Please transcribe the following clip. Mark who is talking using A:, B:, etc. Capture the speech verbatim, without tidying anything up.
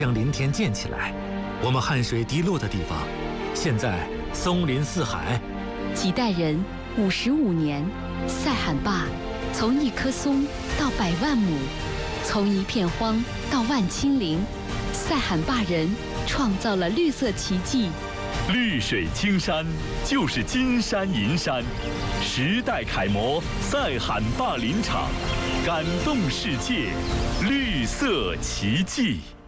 A: 将林田建起来，我们汗水滴落的地方，现在松林四海。
B: 几代人，五十五年，塞罕坝从一棵松到百万亩，从一片荒到万顷林，塞罕坝人创造了绿色奇迹。
C: 绿水青山就是金山银山，时代楷模塞罕坝林场，感动世界，绿色奇迹。